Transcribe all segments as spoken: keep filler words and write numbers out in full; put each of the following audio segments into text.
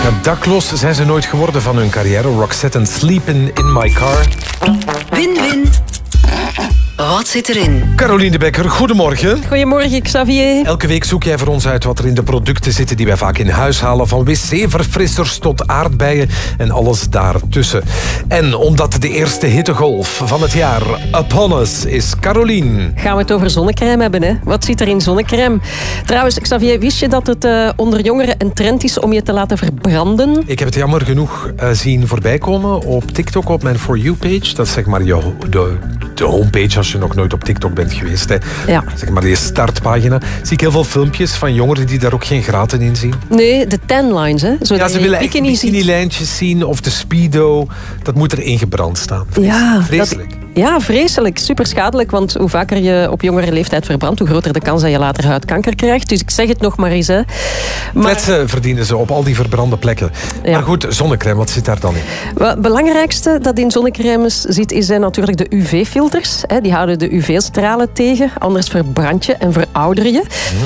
Dakloos zijn ze nooit geworden van hun carrière. Roxette en Sleepin' in My Car. Win-win. Wat zit erin? Caroline de Bekker, goedemorgen. Goedemorgen, Xavier. Elke week zoek jij voor ons uit wat er in de producten zitten die wij vaak in huis halen. Van wc-verfrissers tot aardbeien en alles daartussen. En omdat de eerste hittegolf van het jaar upon us is, Caroline. Gaan we het over zonnecrème hebben, hè? Wat zit er in zonnecrème? Trouwens, Xavier, wist je dat het uh, onder jongeren een trend is om je te laten verbranden? Ik heb het jammer genoeg uh, zien voorbij komen op TikTok, op mijn For You-page. Dat is zeg maar je, de, de homepage als je nog nooit op TikTok bent geweest. Hè. Ja. Zeg maar die startpagina. Zie ik heel veel filmpjes van jongeren die daar ook geen graten in zien. Nee, de tan lines, hè? Zodat ja, ze je willen bikini echt bikini-lijntjes zien of de speedo. Dat moet er ingebrand staan. Vrees, ja, vreselijk. Dat, ja, vreselijk. Super schadelijk, want hoe vaker je op jongere leeftijd verbrandt, hoe groter de kans dat je later huidkanker krijgt. Dus ik zeg het nog maar eens. Hè. Maar... Kletsen verdienen ze op al die verbrande plekken. Ja. Maar goed, zonnecrème, wat zit daar dan in? Wel, het belangrijkste dat in zonnecrèmes zit, zijn natuurlijk de U V-filters. Die houden de U V-stralen tegen, anders verbrand je en verouder je.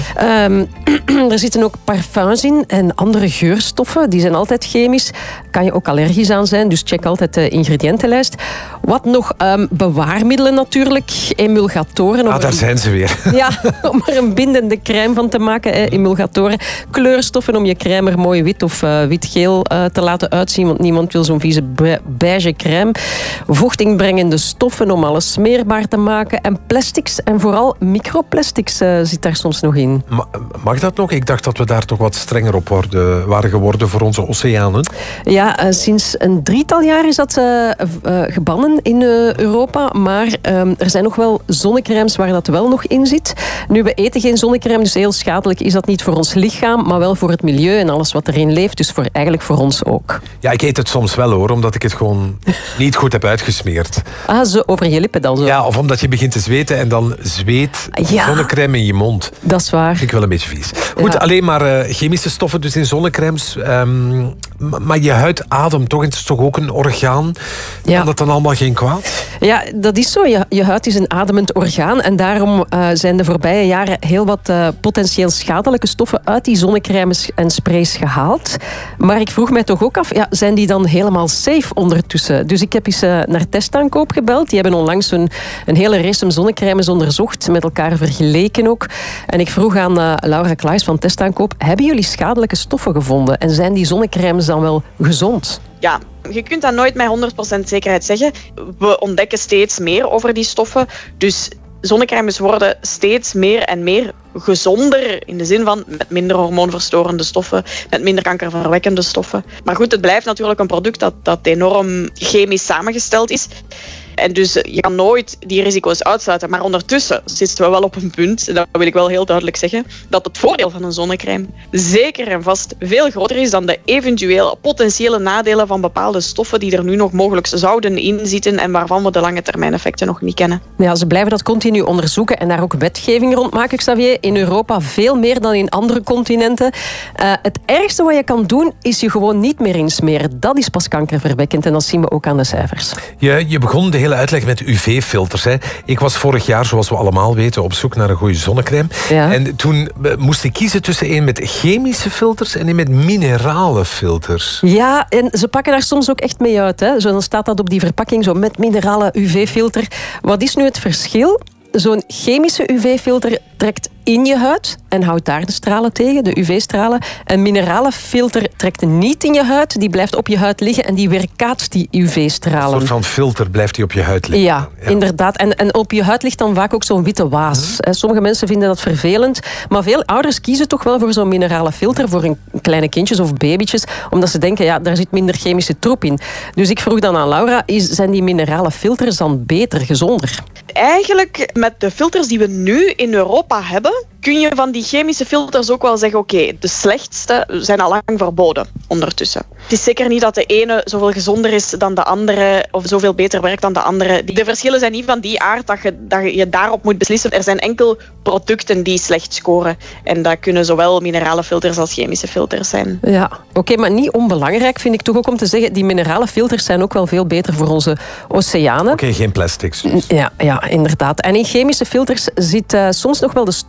Mm. Um, er zitten ook parfums in en andere geurstoffen. Die zijn altijd chemisch. Kan je ook allergisch aan zijn, dus check altijd de ingrediëntenlijst. Wat nog? Um, bewaarmiddelen natuurlijk, emulgatoren. Ah, daar een... zijn ze weer. Ja, om er een bindende crème van te maken, hè, emulgatoren. Kleurstoffen om je crème er mooi wit of uh, wit-geel uh, te laten uitzien, want niemand wil zo'n vieze beige crème. Vochtingbrengende stoffen om alles smeerbaar te maken. En plastics, en vooral microplastics uh, zit daar soms nog in. Mag dat nog? Ik dacht dat we daar toch wat strenger op worden, waren geworden voor onze oceanen. Ja, uh, sinds een drietal jaar is dat uh, uh, gebannen in uh, Europa. Maar uh, er zijn nog wel zonnecrèmes waar dat wel nog in zit. Nu, we eten geen zonnecrème, dus heel schadelijk is dat niet voor ons lichaam, maar wel voor het milieu en alles wat erin leeft. Dus voor, eigenlijk voor ons ook. Ja, ik eet het soms wel hoor, omdat ik het gewoon niet goed heb uitgesmeerd. Ah, zo over je lippen dan zo? Ja, of omdat je begint te zweten en dan zweet ja, zonnecrème in je mond. Dat is waar. Vind ik wel een beetje vies. Goed, ja. Alleen maar uh, chemische stoffen dus in zonnecrèmes. Um, maar je huid ademt toch? Het is toch ook een orgaan? Ja. Kan dat dan allemaal geen kwaad? Ja, dat is zo. Je, je huid is een ademend orgaan. En daarom uh, zijn de voorbije jaren heel wat uh, potentieel schadelijke stoffen uit die zonnecrèmes en sprays gehaald. Maar ik vroeg mij toch ook af, ja, zijn die dan helemaal safe ondertussen? Dus ik heb eens uh, naar Testaankoop gebeld. Die hebben onlangs een, een hele race zonnecrèmes onderzocht, met elkaar vergeleken ook. En ik vroeg aan uh, Laura Klaes van Testaankoop, hebben jullie schadelijke stoffen gevonden? En zijn die zonnecrèmes dan wel gezond? Ja, je kunt dat nooit met honderd procent zekerheid zeggen. We ontdekken steeds meer over die stoffen. Dus zonnecrèmes worden steeds meer en meer gezonder, in de zin van met minder hormoonverstorende stoffen, met minder kankerverwekkende stoffen. Maar goed, het blijft natuurlijk een product dat, dat enorm chemisch samengesteld is. En dus je kan nooit die risico's uitsluiten. Maar ondertussen zitten we wel op een punt, dat wil ik wel heel duidelijk zeggen, dat het voordeel van een zonnecrème zeker en vast veel groter is dan de eventueel potentiële nadelen van bepaalde stoffen die er nu nog mogelijk zouden inzitten en waarvan we de lange termijn effecten nog niet kennen. Ja, ze blijven dat continu onderzoeken en daar ook wetgeving rond maken, Xavier. In Europa veel meer dan in andere continenten. Uh, het ergste wat je kan doen, is je gewoon niet meer insmeren. Dat is pas kankerverwekkend en dat zien we ook aan de cijfers. Je, je begon de hele uitleg met U V-filters. Hè. Ik was vorig jaar, zoals we allemaal weten, op zoek naar een goede zonnecrème. Ja. En toen moest ik kiezen tussen een met chemische filters en een met minerale filters. Ja, en ze pakken daar soms ook echt mee uit. Hè. Zo, dan staat dat op die verpakking, zo met minerale U V-filter. Wat is nu het verschil? Zo'n chemische U V-filter trekt in je huid en houdt daar de stralen tegen, de U V-stralen. Een minerale filter trekt niet in je huid, die blijft op je huid liggen en die weerkaatst die U V-stralen. Een soort van filter blijft die op je huid liggen. Ja, ja. inderdaad. En, en op je huid ligt dan vaak ook zo'n witte waas. Hm. Sommige mensen vinden dat vervelend, maar veel ouders kiezen toch wel voor zo'n minerale filter voor hun kleine kindjes of babytjes, omdat ze denken, ja, daar zit minder chemische troep in. Dus ik vroeg dan aan Laura, is, zijn die minerale filters dan beter, gezonder? Eigenlijk, met de filters die we nu in Europa hebben, kun je van die chemische filters ook wel zeggen, oké, okay, de slechtste zijn al lang verboden ondertussen. Het is zeker niet dat de ene zoveel gezonder is dan de andere of zoveel beter werkt dan de andere. De verschillen zijn niet van die aard dat je, dat je daarop moet beslissen. Er zijn enkel producten die slecht scoren. En dat kunnen zowel minerale filters als chemische filters zijn. Ja, oké, okay, maar niet onbelangrijk vind ik toch ook om te zeggen, die minerale filters zijn ook wel veel beter voor onze oceanen. Oké, okay, geen plastics. Dus. Ja, ja, inderdaad. En in chemische filters zit uh, soms nog wel de stof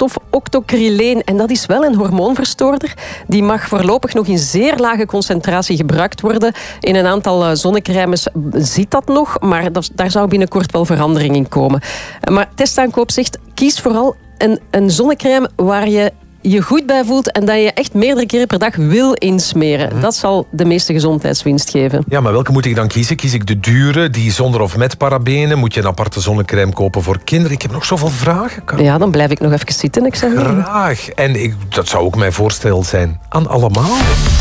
octocryleen. En dat is wel een hormoonverstoorder. Die mag voorlopig nog in zeer lage concentratie gebruikt worden. In een aantal zonnecrèmes ziet dat nog, maar dat, daar zou binnenkort wel verandering in komen. Maar Testaankoop zegt, kies vooral een, een zonnecrème waar je je goed bij voelt en dat je echt meerdere keren per dag wil insmeren. Mm. Dat zal de meeste gezondheidswinst geven. Ja, maar welke moet ik dan kiezen? Kies ik de dure, die zonder of met parabenen? Moet je een aparte zonnecrème kopen voor kinderen? Ik heb nog zoveel vragen. Kan... Ja, dan blijf ik nog even zitten. Ik zeg Graag. En ik, dat zou ook mijn voorstel zijn aan allemaal.